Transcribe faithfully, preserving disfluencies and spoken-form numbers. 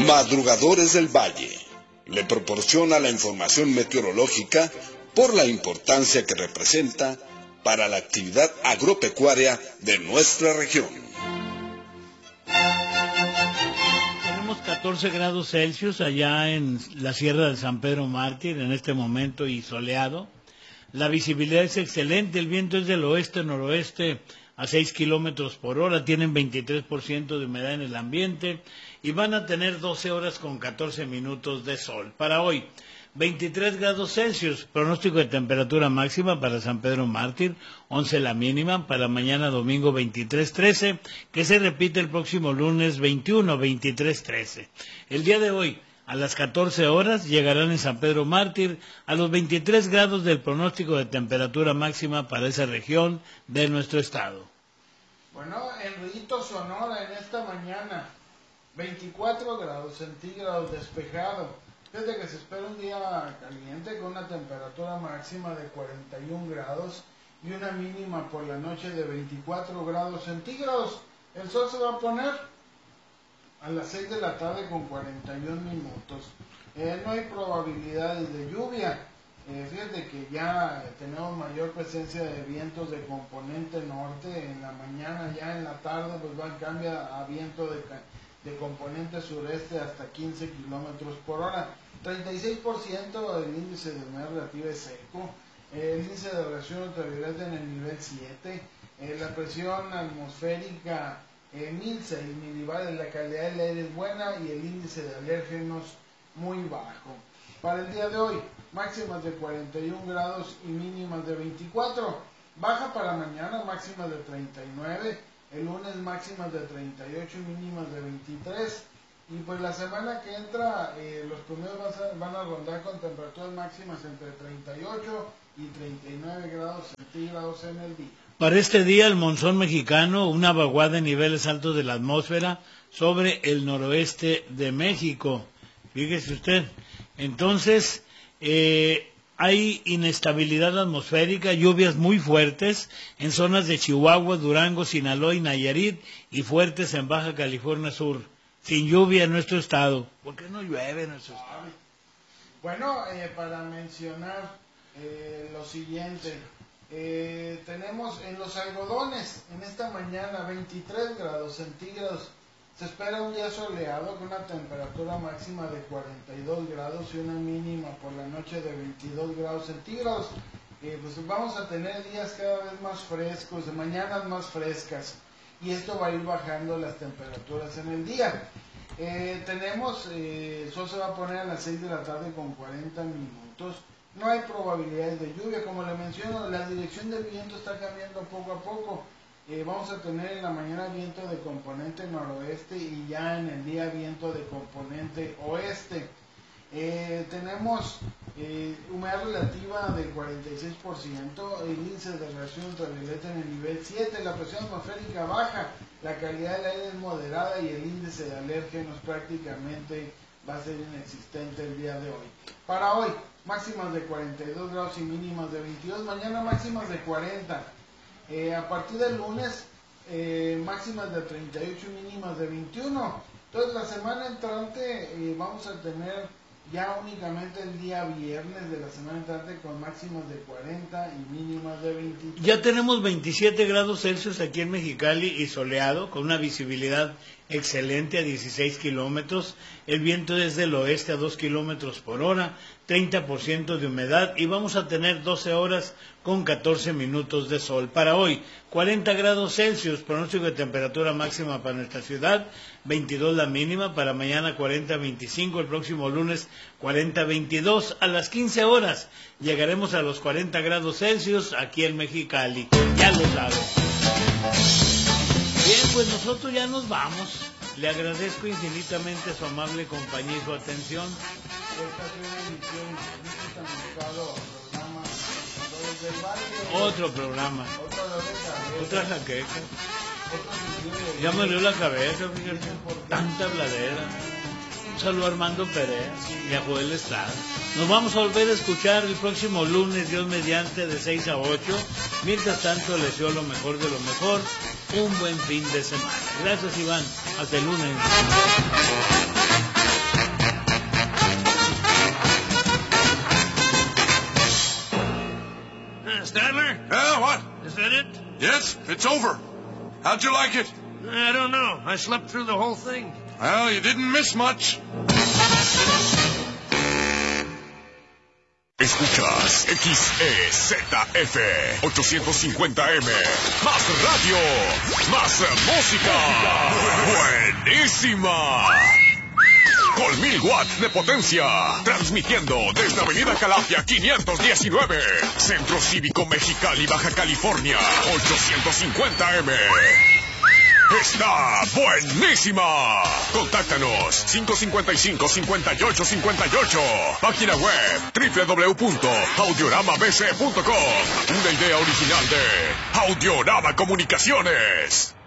Madrugadores del Valle le proporciona la información meteorológica por la importancia que representa para la actividad agropecuaria de nuestra región. Tenemos catorce grados Celsius allá en la Sierra de San Pedro Mártir en este momento y soleado. La visibilidad es excelente, el viento es del oeste-noroeste a seis kilómetros por hora, tienen veintitrés por ciento de humedad en el ambiente y van a tener doce horas con catorce minutos de sol. Para hoy, veintitrés grados Celsius, pronóstico de temperatura máxima para San Pedro Mártir, once la mínima, para mañana domingo veintitrés trece, que se repite el próximo lunes veintiuno, veintitrés trece. El día de hoy, a las catorce horas, llegarán en San Pedro Mártir a los veintitrés grados del pronóstico de temperatura máxima para esa región de nuestro estado. Bueno, en Rillito, Sonora, en esta mañana, veinticuatro grados centígrados, despejado. Desde que se espera un día caliente con una temperatura máxima de cuarenta y un grados y una mínima por la noche de veinticuatro grados centígrados. El sol se va a poner a las seis de la tarde con cuarenta y un minutos. Eh, no hay probabilidades de lluvia. Eh, fíjate que ya tenemos mayor presencia de vientos de componente norte. En la mañana, ya en la tarde, pues va a cambiar a viento de, de componente sureste hasta quince kilómetros por hora. treinta y seis por ciento del índice de humedad relativa es seco. Eh, el índice de radiación ultravioleta en el nivel siete. Eh, la presión atmosférica Eh, mil seis milibares, la calidad del aire es buena y el índice de alérgenos muy bajo. Para el día de hoy, máximas de cuarenta y un grados y mínimas de veinticuatro. Baja para mañana, máximas de treinta y nueve. El lunes, máximas de treinta y ocho y mínimas de veintitrés. Y pues la semana que entra, eh, los promedios van a rondar con temperaturas máximas entre treinta y ocho y treinta y nueve grados centígrados en el día. Para este día, el monzón mexicano, una vaguada en niveles altos de la atmósfera sobre el noroeste de México. Fíjese usted. Entonces, eh, hay inestabilidad atmosférica, lluvias muy fuertes en zonas de Chihuahua, Durango, Sinaloa y Nayarit, y fuertes en Baja California Sur. Sin lluvia en nuestro estado. ¿Por qué no llueve en nuestro estado? Bueno, eh, para mencionar eh, lo siguiente. Eh, tenemos en los algodones, en esta mañana, veintitrés grados centígrados. Se espera un día soleado con una temperatura máxima de cuarenta y dos grados y una mínima por la noche de veintidós grados centígrados. Eh, pues vamos a tener días cada vez más frescos, de mañanas más frescas, y esto va a ir bajando las temperaturas en el día. Eh, tenemos, eh, el sol se va a poner a las seis de la tarde con cuarenta minutos. No hay probabilidades de lluvia, como le menciono, la dirección del viento está cambiando poco a poco. Eh, vamos a tener en la mañana viento de componente noroeste y ya en el día viento de componente oeste. Eh, tenemos eh, humedad relativa del cuarenta y seis por ciento, el índice de radiación ultravioleta en el nivel siete, la presión atmosférica baja, la calidad del aire es moderada y el índice de alérgenos prácticamente va a ser inexistente el día de hoy. Para hoy, máximas de cuarenta y dos grados y mínimas de veintidós, mañana máximas de cuarenta. Eh, a partir del lunes, eh, máximas de treinta y ocho y mínimas de veintiuno. Entonces la semana entrante eh, vamos a tener ya únicamente el día viernes de la semana entrante con máximas de cuarenta y mínimas de veintitrés. Ya tenemos veintisiete grados Celsius aquí en Mexicali y soleado, con una visibilidad excelente a dieciséis kilómetros, el viento es del oeste a dos kilómetros por hora, treinta por ciento de humedad y vamos a tener doce horas con catorce minutos de sol. Para hoy, cuarenta grados Celsius, pronóstico de temperatura máxima para nuestra ciudad, veintidós la mínima, para mañana cuarenta veinticinco, el próximo lunes cuarenta veintidós, a las quince horas llegaremos a los cuarenta grados Celsius aquí en Mexicali, ya lo saben. Bien, pues nosotros ya nos vamos. Le agradezco infinitamente su amable compañía y su atención. Esta es una emisión programa, Otro programa. Otra Otra jaqueca. Ya me dio la cabeza, fíjate. Tanta bladera. Un saludo a Armando Pérez y a Joel Estrada. Nos vamos a volver a escuchar el próximo lunes, Dios mediante, de seis a ocho. Mientras tanto, les deseo lo mejor de lo mejor. Un buen fin de semana. Gracias, Iván. Hasta el lunes. Is that it? Yes, it's over. How'd you like it? I don't know. I slept through the whole thing. Well, you didn't miss much. Escuchas X E Z F ochocientos cincuenta M. Más radio, más música. Buenísima. Con mil watts de potencia. Transmitiendo desde Avenida Calafia quinientos diecinueve. Centro Cívico Mexicali, Baja California. ochocientos cincuenta M. Está buenísima. Contáctanos cinco cincuenta y cinco, cincuenta y ocho cincuenta y ocho. Página web doble u doble u doble u punto audiorama b c punto com. Una idea original de Audiorama Comunicaciones.